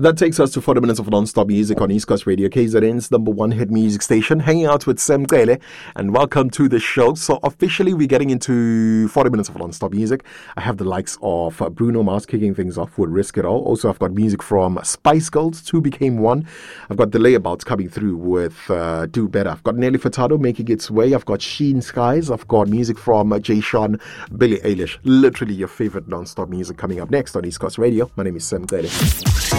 That takes us to 40 minutes of non-stop music on East Coast Radio, KZN's number one hit music station, hanging out with Sam Cele, and welcome to the show. So officially we're getting into 40 minutes of non-stop music. I have the likes of Bruno Mars kicking things off with Risk It All. Also I've got music from Spice Girls, Two Became One. I've got the Layabouts coming through with Do Better. I've got Nelly Furtado making its way. I've got Sheen Skies. I've got music from Jay Sean, Billie Eilish. Literally your favorite non-stop music coming up next on East Coast Radio. My name is Sam Cele.